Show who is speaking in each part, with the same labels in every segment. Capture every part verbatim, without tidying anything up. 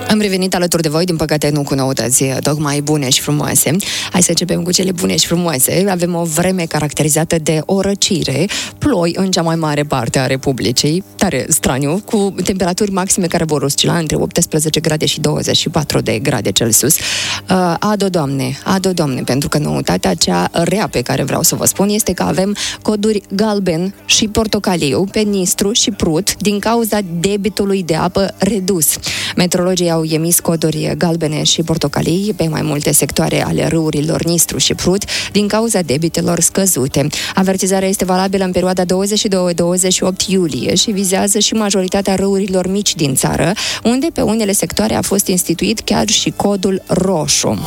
Speaker 1: Am revenit alături de voi, din păcate nu cu noutăți tocmai bune și frumoase. Hai să începem cu cele bune și frumoase. Avem o vreme caracterizată de o răcire, ploi în cea mai mare parte a Republicii, tare straniu, cu temperaturi maxime care vor oscila între optsprezece grade și douăzeci și patru de grade Celsius. Uh, ado, Doamne, ado, Doamne, pentru că noutatea cea rea pe care vreau să vă spun este că avem coduri galben și portocaliu pe Nistru și Prut din cauza debitului de apă redus. Meteorologii au emis coduri galbene și portocalii pe mai multe sectoare ale râurilor Nistru și Prut din cauza debitelor scăzute. Avertizarea este valabilă în perioada douăzeci și doi douăzeci și opt iulie și vizează și majoritatea râurilor mici din țară, unde pe unele sectoare a fost instituit chiar și codul roșu.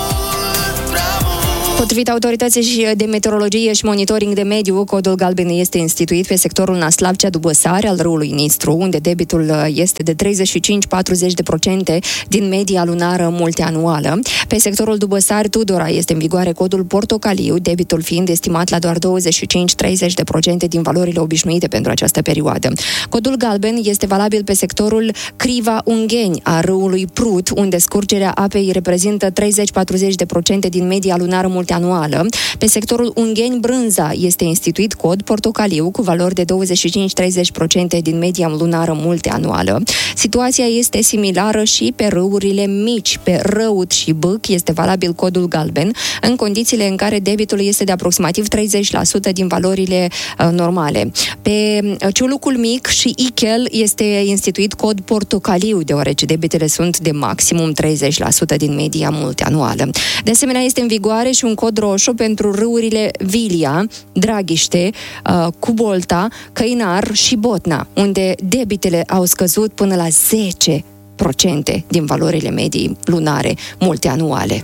Speaker 1: Potrivit autorității de meteorologie și monitoring de mediu, codul galben este instituit pe sectorul Năslavcea-Dubăsari al râului Nistru, unde debitul este de treizeci și cinci la patruzeci de procente din media lunară multianuală. Pe sectorul Dubăsari-Tudora este în vigoare codul portocaliu, debitul fiind estimat la doar douăzeci și cinci la treizeci de procente din valorile obișnuite pentru această perioadă. Codul galben este valabil pe sectorul Criva-Ungheni a râului Prut, unde scurgerea apei reprezintă treizeci la patruzeci de procente din media lunară multianuală. Anuală. Pe sectorul Ungheni-Brânza este instituit cod portocaliu cu valori de douăzeci și cinci la treizeci la sută din media lunară multianuală. Situația este similară și pe râurile mici. Pe Răut și Bâc este valabil codul galben, în condițiile în care debitul este de aproximativ treizeci la sută din valorile uh, normale. Pe Ciulucul Mic și Ichel este instituit cod portocaliu, deoarece debitele sunt de maximum treizeci la sută din media multianuală. De asemenea, este în vigoare și un cod roșu pentru râurile Vilia, Draghiște, Cubolta, Căinar și Botna, unde debitele au scăzut până la zece la sută din valorile medii lunare multianuale.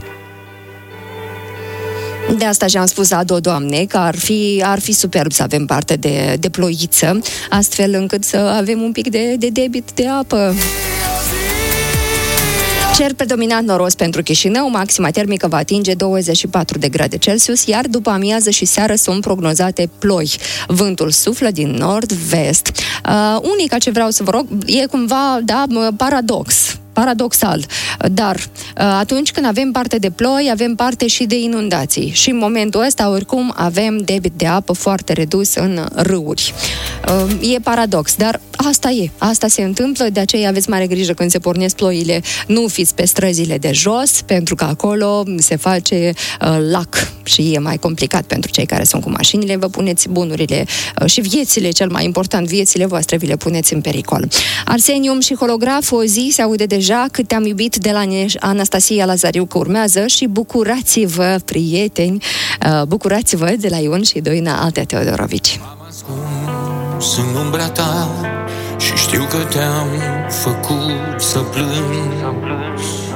Speaker 1: De asta și-am spus ado, Doamne, că ar fi, ar fi superb să avem parte de, de ploiță, astfel încât să avem un pic de, de debit de apă. Cer predominant noros pentru Chișinău, maxima termică va atinge douăzeci și patru de grade Celsius, iar după amiază și seară sunt prognozate ploi. Vântul suflă din nord-vest. Uh, unica ce vreau să vă rog e cumva, da, paradox. Paradoxal, dar atunci când avem parte de ploi, avem parte și de inundații. Și în momentul ăsta, oricum, avem debit de apă foarte redus în râuri. E paradox, dar asta e. Asta se întâmplă, de aceea aveți mare grijă când se pornesc ploile. Nu fiți pe străzile de jos, pentru că acolo se face lac și e mai complicat pentru cei care sunt cu mașinile. Vă puneți bunurile și viețile, cel mai important, viețile voastre, vi le puneți în pericol. Arsenium și holograf, o zi se aude de Deja cât te-am iubit de la Anastasia Lazariu, că urmează, și bucurați-vă, prieteni, bucurați-vă de la Ion și Doina Altea Teodorovici.
Speaker 2: Sunt umbra ta și știu că te-am făcut să plâng.